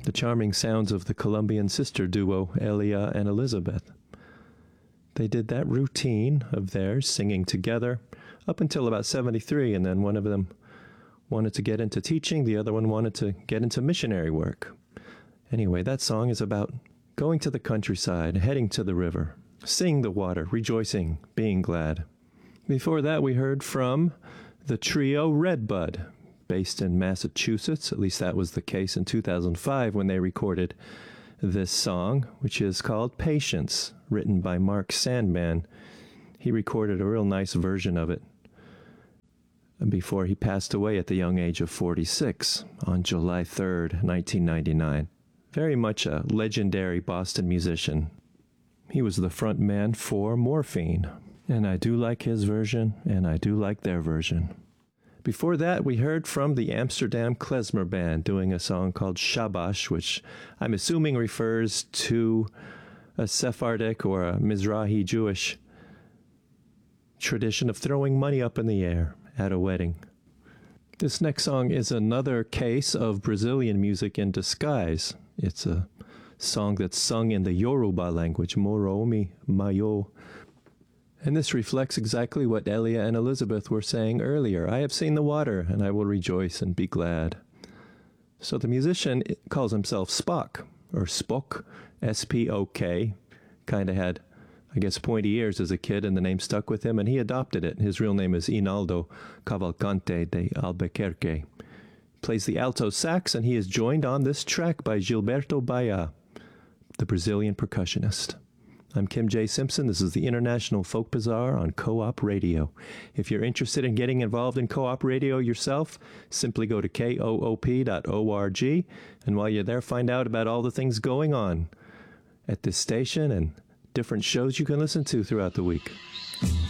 the charming sounds of the Colombian sister duo, Elia and Elizabeth. They did that routine of theirs, singing together, up until about 73, and then one of them wanted to get into teaching, the other one wanted to get into missionary work. Anyway, that song is about going to the countryside, heading to the river, seeing the water, rejoicing, being glad. Before that, we heard from the trio Redbud, based in Massachusetts. At least that was the case in 2005 when they recorded this song, which is called Patience, written by Mark Sandman. He recorded a real nice version of it before he passed away at the young age of 46 on July 3rd, 1999. Very much a legendary Boston musician. He was the front man for Morphine, and I do like his version, and I do like their version. Before that, we heard from the Amsterdam Klezmer Band doing a song called Shabash, which I'm assuming refers to a Sephardic or a Mizrahi Jewish tradition of throwing money up in the air at a wedding. This next song is another case of Brazilian music in disguise. It's a song that's sung in the Yoruba language, Moromi Mayo. And this reflects exactly what Elia and Elizabeth were saying earlier. I have seen the water, and I will rejoice and be glad. So the musician calls himself Spock, or Spock, S-P-O-K. Kind of had, I guess, pointy ears as a kid, and the name stuck with him, and he adopted it. His real name is Inaldo Cavalcante de Albuquerque. Plays the alto sax, and he is joined on this track by Gilberto Bahia, the Brazilian percussionist. I'm Kim J. Simpson. This is the International Folk Bazaar on Co-op Radio. If you're interested in getting involved in Co-op Radio yourself, simply go to koop.org, and while you're there, find out about all the things going on at this station and different shows you can listen to throughout the week.